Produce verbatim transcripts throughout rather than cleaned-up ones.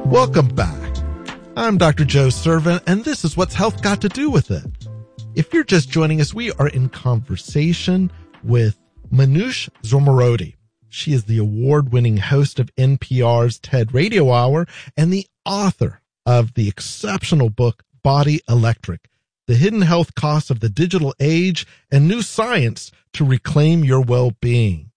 Welcome back. I'm Doctor Joe Servant, and this is What's Health Got to Do with It. If you're just joining us, we are in conversation with Manoush Zomorodi. She is the award-winning host of N P R's TED Radio Hour and the author of the exceptional book, Body Electric, The Hidden Health Costs of the Digital Age and New Science to Reclaim Your Well-Being.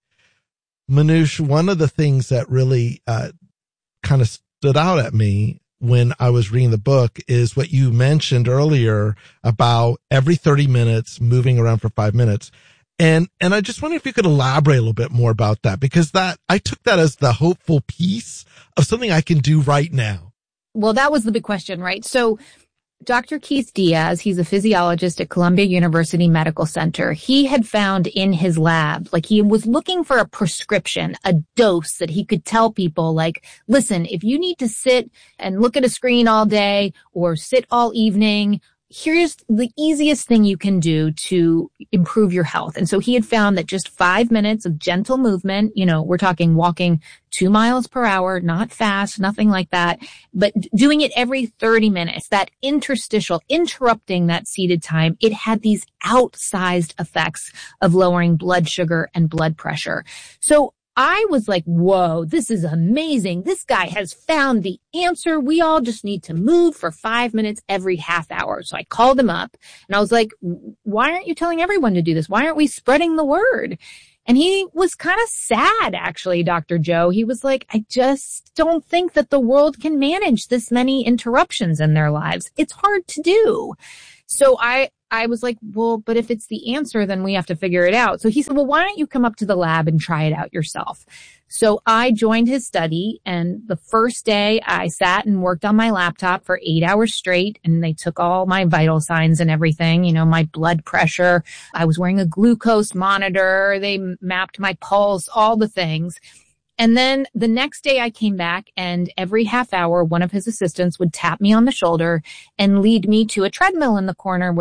Manoush, one of the things that really uh, kind of stood out at me when I was reading the book is what you mentioned earlier about every thirty minutes moving around for five minutes. And, and I just wonder if you could elaborate a little bit more about that, because that, I took that as the hopeful piece of something I can do right now. Well, that was the big question, right? So Doctor Keith Diaz, he's a physiologist at Columbia University Medical Center. He had found in his lab, like he was looking for a prescription, a dose that he could tell people, like, listen, if you need to sit and look at a screen all day or sit all evening, here's the easiest thing you can do to improve your health. And so he had found that just five minutes of gentle movement, you know, we're talking walking two miles per hour, not fast, nothing like that, but doing it every thirty minutes, that interstitial, interrupting that seated time, it had these outsized effects of lowering blood sugar and blood pressure. So I was like, whoa, this is amazing. This guy has found the answer. We all just need to move for five minutes every half hour. So I called him up and I was like, why aren't you telling everyone to do this? Why aren't we spreading the word? And he was kind of sad, actually, Doctor Joe. He was like, I just don't think that the world can manage this many interruptions in their lives. It's hard to do. So I, I was like, well, but if it's the answer, then we have to figure it out. So he said, well, why don't you come up to the lab and try it out yourself? So I joined his study, and the first day I sat and worked on my laptop for eight hours straight, and they took all my vital signs and everything, you know, my blood pressure. I was wearing a glucose monitor. They mapped my pulse, all the things. And then the next day I came back, and every half hour, one of his assistants would tap me on the shoulder and lead me to a treadmill in the corner where